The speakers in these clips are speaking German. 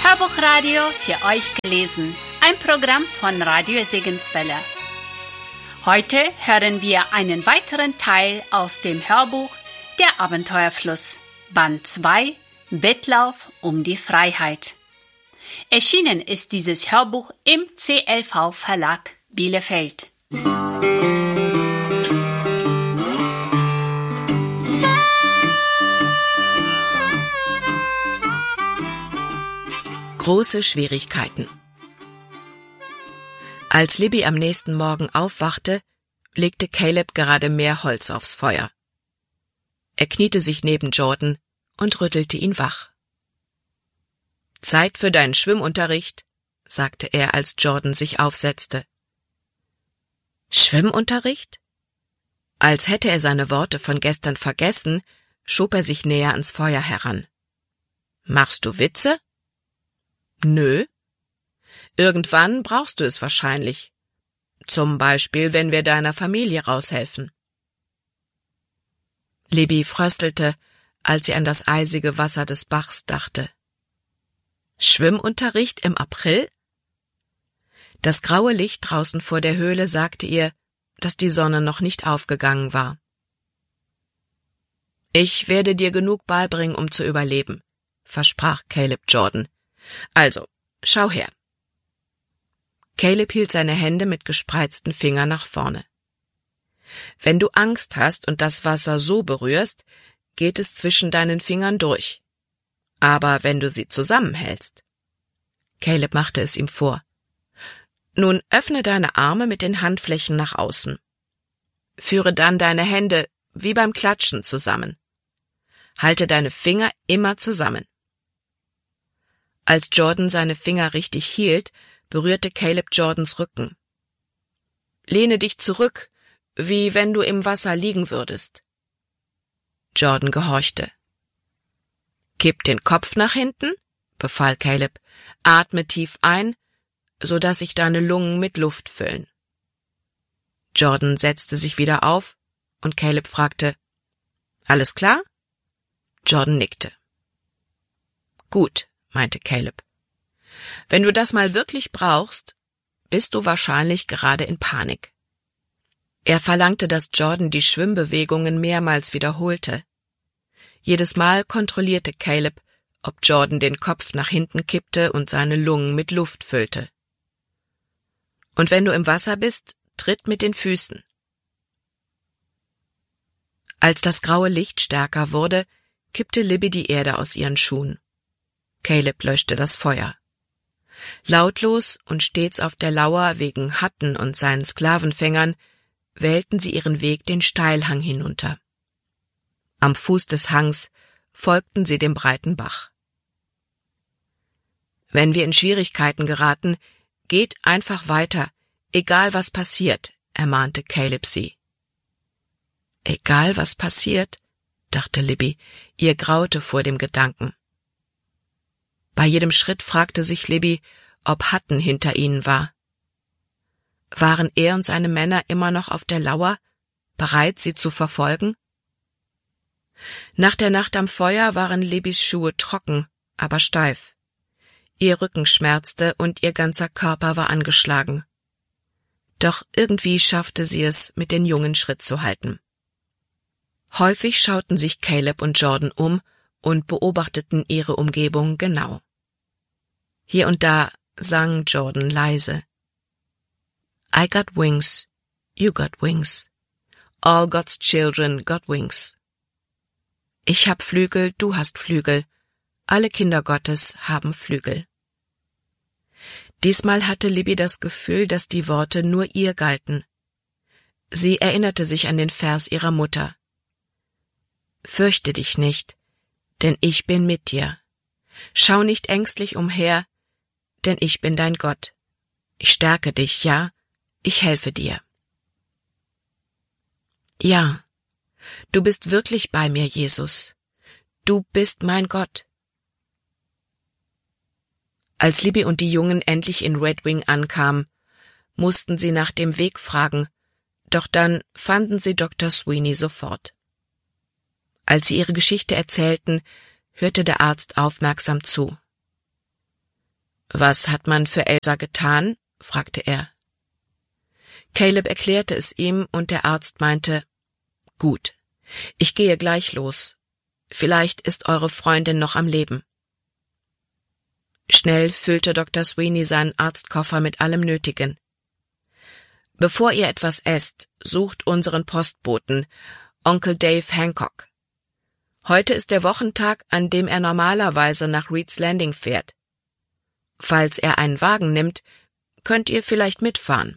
Hörbuchradio für euch gelesen. Ein Programm von Radio Segenswelle. Heute hören wir einen weiteren Teil aus dem Hörbuch Der Abenteuerfluss, Band 2, Wettlauf um die Freiheit. Erschienen ist dieses Hörbuch im CLV Verlag Bielefeld. Große Schwierigkeiten. Als Libby am nächsten Morgen aufwachte, legte Caleb gerade mehr Holz aufs Feuer. Er kniete sich neben Jordan und rüttelte ihn wach. »Zeit für deinen Schwimmunterricht«, sagte er, als Jordan sich aufsetzte. »Schwimmunterricht?« Als hätte er seine Worte von gestern vergessen, schob er sich näher ans Feuer heran. »Machst du Witze?« »Nö. Irgendwann brauchst du es wahrscheinlich. Zum Beispiel, wenn wir deiner Familie raushelfen.« Libby fröstelte, als sie an das eisige Wasser des Bachs dachte. »Schwimmunterricht im April?« Das graue Licht draußen vor der Höhle sagte ihr, dass die Sonne noch nicht aufgegangen war. »Ich werde dir genug beibringen, um zu überleben«, versprach Caleb Jordan. »Also, schau her.« Caleb hielt seine Hände mit gespreizten Fingern nach vorne. »Wenn du Angst hast und das Wasser so berührst, geht es zwischen deinen Fingern durch. Aber wenn du sie zusammenhältst.« Caleb machte es ihm vor. »Nun öffne deine Arme mit den Handflächen nach außen. Führe dann deine Hände wie beim Klatschen zusammen. Halte deine Finger immer zusammen.« Als Jordan seine Finger richtig hielt, berührte Caleb Jordans Rücken. »Lehne dich zurück, wie wenn du im Wasser liegen würdest.« Jordan gehorchte. »Kipp den Kopf nach hinten«, befahl Caleb. »Atme tief ein, so dass sich deine Lungen mit Luft füllen.« Jordan setzte sich wieder auf und Caleb fragte, »Alles klar?« Jordan nickte. »Gut«, meinte Caleb. »Wenn du das mal wirklich brauchst, bist du wahrscheinlich gerade in Panik.« Er verlangte, dass Jordan die Schwimmbewegungen mehrmals wiederholte. Jedes Mal kontrollierte Caleb, ob Jordan den Kopf nach hinten kippte und seine Lungen mit Luft füllte. »Und wenn du im Wasser bist, tritt mit den Füßen.« Als das graue Licht stärker wurde, kippte Libby die Erde aus ihren Schuhen. Caleb löschte das Feuer. Lautlos und stets auf der Lauer wegen Hutton und seinen Sklavenfängern wählten sie ihren Weg den Steilhang hinunter. Am Fuß des Hangs folgten sie dem breiten Bach. »Wenn wir in Schwierigkeiten geraten, geht einfach weiter, egal was passiert«, ermahnte Caleb sie. »Egal was passiert«, dachte Libby, ihr graute vor dem Gedanken. Bei jedem Schritt fragte sich Libby, ob Hutton hinter ihnen war. Waren er und seine Männer immer noch auf der Lauer, bereit, sie zu verfolgen? Nach der Nacht am Feuer waren Libbys Schuhe trocken, aber steif. Ihr Rücken schmerzte und ihr ganzer Körper war angeschlagen. Doch irgendwie schaffte sie es, mit den Jungen Schritt zu halten. Häufig schauten sich Caleb und Jordan um und beobachteten ihre Umgebung genau. Hier und da sang Jordan leise. I got wings, you got wings. All God's children got wings. Ich hab Flügel, du hast Flügel. Alle Kinder Gottes haben Flügel. Diesmal hatte Libby das Gefühl, dass die Worte nur ihr galten. Sie erinnerte sich an den Vers ihrer Mutter. Fürchte dich nicht, denn ich bin mit dir. Schau nicht ängstlich umher, denn ich bin dein Gott. Ich stärke dich, ja, ich helfe dir. Ja, du bist wirklich bei mir, Jesus. Du bist mein Gott. Als Libby und die Jungen endlich in Red Wing ankamen, mussten sie nach dem Weg fragen, doch dann fanden sie Dr. Sweeney sofort. Als sie ihre Geschichte erzählten, hörte der Arzt aufmerksam zu. »Was hat man für Elsa getan?« fragte er. Caleb erklärte es ihm und der Arzt meinte, »Gut, ich gehe gleich los. Vielleicht ist eure Freundin noch am Leben.« Schnell füllte Dr. Sweeney seinen Arztkoffer mit allem Nötigen. »Bevor ihr etwas esst, sucht unseren Postboten, Onkel Dave Hancock. Heute ist der Wochentag, an dem er normalerweise nach Reed's Landing fährt. Falls er einen Wagen nimmt, könnt ihr vielleicht mitfahren.«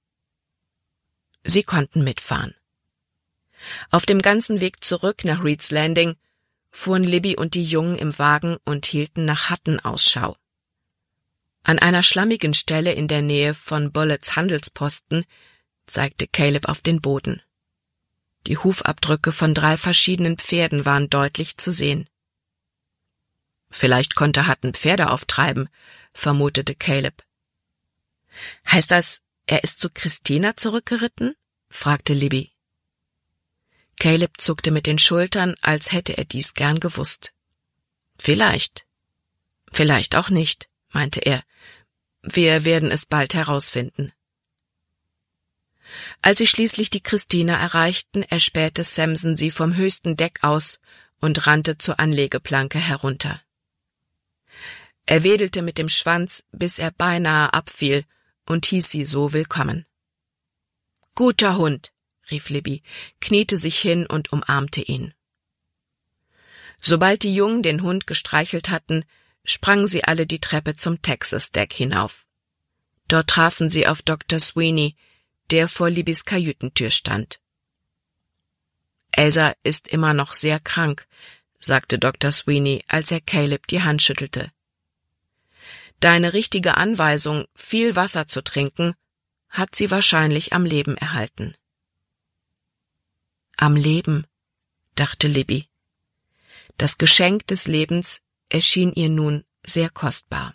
Sie konnten mitfahren. Auf dem ganzen Weg zurück nach Reed's Landing fuhren Libby und die Jungen im Wagen und hielten nach Hatten Ausschau. An einer schlammigen Stelle in der Nähe von Bullets Handelsposten zeigte Caleb auf den Boden. Die Hufabdrücke von 3 verschiedenen Pferden waren deutlich zu sehen. Vielleicht konnte Hutton Pferde auftreiben, vermutete Caleb. »Heißt das, er ist zu Christina zurückgeritten?« fragte Libby. Caleb zuckte mit den Schultern, als hätte er dies gern gewusst. »Vielleicht. Vielleicht auch nicht«, meinte er. »Wir werden es bald herausfinden.« Als sie schließlich die Christina erreichten, erspähte Samson sie vom höchsten Deck aus und rannte zur Anlegeplanke herunter. Er wedelte mit dem Schwanz, bis er beinahe abfiel, und hieß sie so willkommen. »Guter Hund«, rief Libby, kniete sich hin und umarmte ihn. Sobald die Jungen den Hund gestreichelt hatten, sprangen sie alle die Treppe zum Texas-Deck hinauf. Dort trafen sie auf Dr. Sweeney, der vor Libbys Kajütentür stand. »Elsa ist immer noch sehr krank«, sagte Dr. Sweeney, als er Caleb die Hand schüttelte. »Deine richtige Anweisung, viel Wasser zu trinken, hat sie wahrscheinlich am Leben erhalten.« »Am Leben«, dachte Libby. Das Geschenk des Lebens erschien ihr nun sehr kostbar.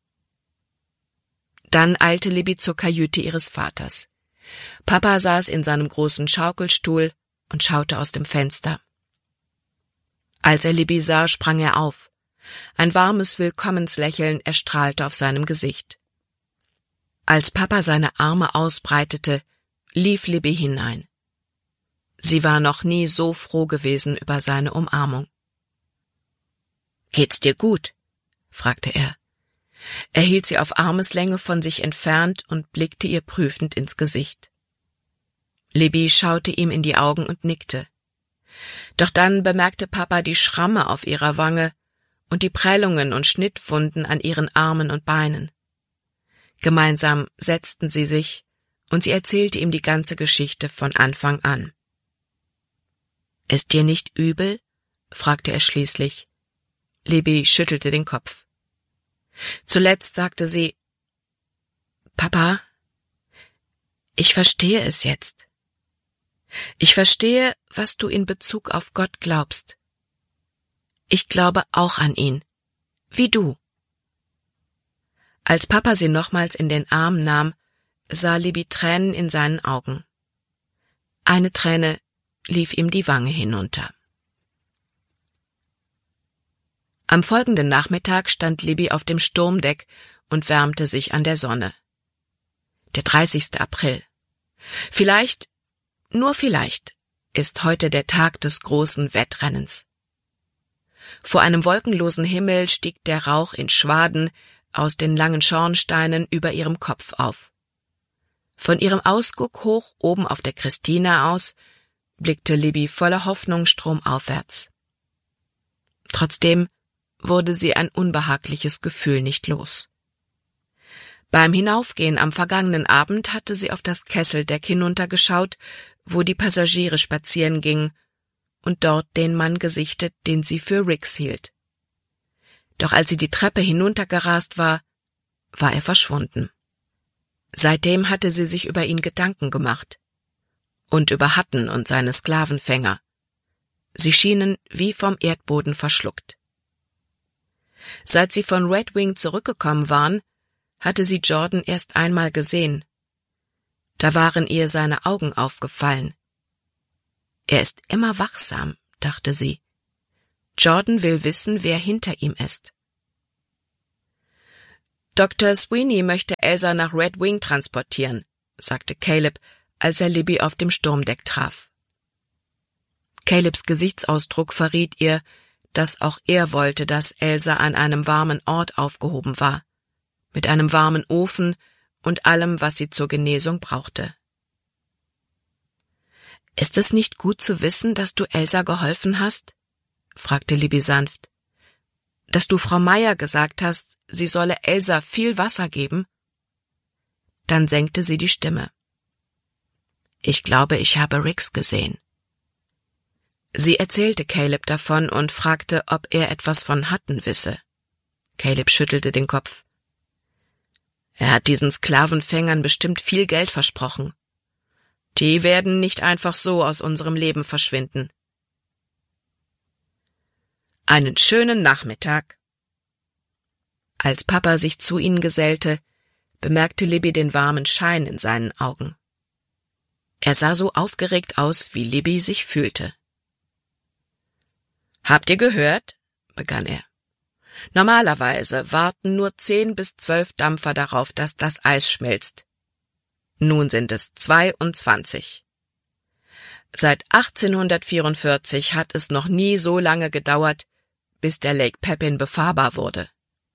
Dann eilte Libby zur Kajüte ihres Vaters. Papa saß in seinem großen Schaukelstuhl und schaute aus dem Fenster. Als er Libby sah, sprang er auf. Ein warmes Willkommenslächeln erstrahlte auf seinem Gesicht. Als Papa seine Arme ausbreitete, lief Libby hinein. Sie war noch nie so froh gewesen über seine Umarmung. »Geht's dir gut?« fragte er. Er hielt sie auf Armeslänge von sich entfernt und blickte ihr prüfend ins Gesicht. Libby schaute ihm in die Augen und nickte. Doch dann bemerkte Papa die Schramme auf ihrer Wange und die Prellungen und Schnittwunden an ihren Armen und Beinen. Gemeinsam setzten sie sich, und sie erzählte ihm die ganze Geschichte von Anfang an. »Ist dir nicht übel?« fragte er schließlich. Libby schüttelte den Kopf. Zuletzt sagte sie, »Papa, ich verstehe es jetzt. Ich verstehe, was du in Bezug auf Gott glaubst. Ich glaube auch an ihn, wie du.« Als Papa sie nochmals in den Arm nahm, sah Libby Tränen in seinen Augen. Eine Träne lief ihm die Wange hinunter. Am folgenden Nachmittag stand Libby auf dem Sturmdeck und wärmte sich an der Sonne. Der 30. April. Vielleicht, nur vielleicht, ist heute der Tag des großen Wettrennens. Vor einem wolkenlosen Himmel stieg der Rauch in Schwaden aus den langen Schornsteinen über ihrem Kopf auf. Von ihrem Ausguck hoch oben auf der Christina aus blickte Libby voller Hoffnung stromaufwärts. Trotzdem wurde sie ein unbehagliches Gefühl nicht los. Beim Hinaufgehen am vergangenen Abend hatte sie auf das Kesseldeck hinuntergeschaut, wo die Passagiere spazieren gingen, und dort den Mann gesichtet, den sie für Riggs hielt. Doch als sie die Treppe hinuntergerast war, war er verschwunden. Seitdem hatte sie sich über ihn Gedanken gemacht. Und über Hutton und seine Sklavenfänger. Sie schienen wie vom Erdboden verschluckt. Seit sie von Red Wing zurückgekommen waren, hatte sie Jordan erst einmal gesehen. Da waren ihr seine Augen aufgefallen. Er ist immer wachsam, dachte sie. Jordan will wissen, wer hinter ihm ist. Dr. Sweeney möchte Elsa nach Red Wing transportieren, sagte Caleb, als er Libby auf dem Sturmdeck traf. Calebs Gesichtsausdruck verriet ihr, dass auch er wollte, dass Elsa an einem warmen Ort aufgehoben war, mit einem warmen Ofen und allem, was sie zur Genesung brauchte. »Ist es nicht gut zu wissen, dass du Elsa geholfen hast?« fragte Libby sanft. »Dass du Frau Meyer gesagt hast, sie solle Elsa viel Wasser geben?« Dann senkte sie die Stimme. »Ich glaube, ich habe Rix gesehen.« Sie erzählte Caleb davon und fragte, ob er etwas von Hutton wisse. Caleb schüttelte den Kopf. »Er hat diesen Sklavenfängern bestimmt viel Geld versprochen. Die werden nicht einfach so aus unserem Leben verschwinden.« »Einen schönen Nachmittag.« Als Papa sich zu ihnen gesellte, bemerkte Libby den warmen Schein in seinen Augen. Er sah so aufgeregt aus, wie Libby sich fühlte. »Habt ihr gehört?« begann er. »Normalerweise warten nur 10 bis 12 Dampfer darauf, dass das Eis schmilzt. Nun sind es 22. Seit 1844 hat es noch nie so lange gedauert, bis der Lake Pepin befahrbar wurde.«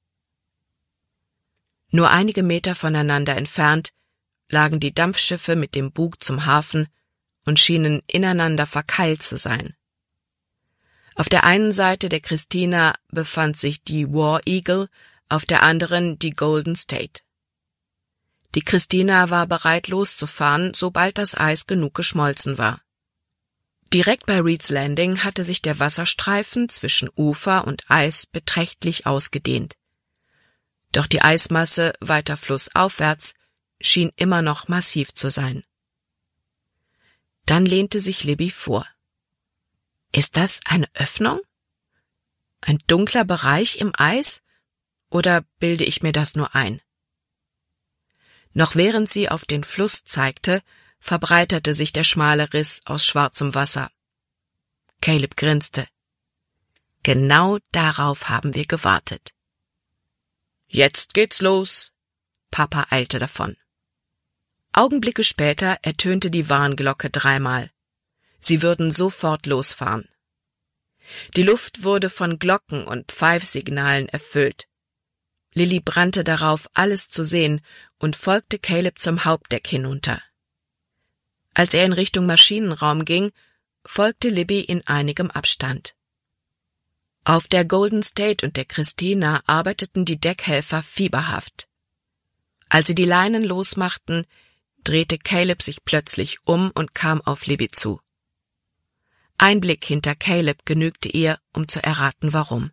Nur einige Meter voneinander entfernt lagen die Dampfschiffe mit dem Bug zum Hafen und schienen ineinander verkeilt zu sein. Auf der einen Seite der Christina befand sich die War Eagle, auf der anderen die Golden State. Die Christina war bereit loszufahren, sobald das Eis genug geschmolzen war. Direkt bei Reeds Landing hatte sich der Wasserstreifen zwischen Ufer und Eis beträchtlich ausgedehnt. Doch die Eismasse weiter flussaufwärts schien immer noch massiv zu sein. Dann lehnte sich Libby vor. Ist das eine Öffnung? Ein dunkler Bereich im Eis? Oder bilde ich mir das nur ein? Noch während sie auf den Fluss zeigte, verbreiterte sich der schmale Riss aus schwarzem Wasser. Caleb grinste. Genau darauf haben wir gewartet. »Jetzt geht's los!« Papa eilte davon. Augenblicke später ertönte die Warnglocke 3-mal. Sie würden sofort losfahren. Die Luft wurde von Glocken und Pfeifsignalen erfüllt. Lilly brannte darauf, alles zu sehen, und folgte Caleb zum Hauptdeck hinunter. Als er in Richtung Maschinenraum ging, folgte Libby in einigem Abstand. Auf der Golden State und der Christina arbeiteten die Deckhelfer fieberhaft. Als sie die Leinen losmachten, drehte Caleb sich plötzlich um und kam auf Libby zu. Ein Blick hinter Caleb genügte ihr, um zu erraten, warum.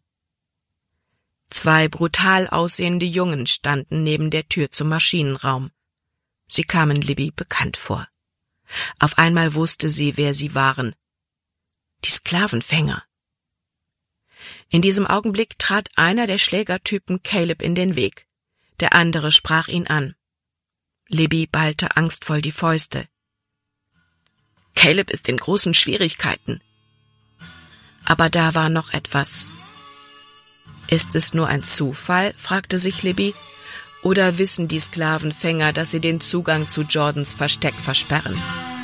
2 brutal aussehende Jungen standen neben der Tür zum Maschinenraum. Sie kamen Libby bekannt vor. Auf einmal wusste sie, wer sie waren. Die Sklavenfänger. In diesem Augenblick trat einer der Schlägertypen Caleb in den Weg. Der andere sprach ihn an. Libby ballte angstvoll die Fäuste. Caleb ist in großen Schwierigkeiten. Aber da war noch etwas. Ist es nur ein Zufall, fragte sich Libby, oder wissen die Sklavenfänger, dass sie den Zugang zu Jordans Versteck versperren?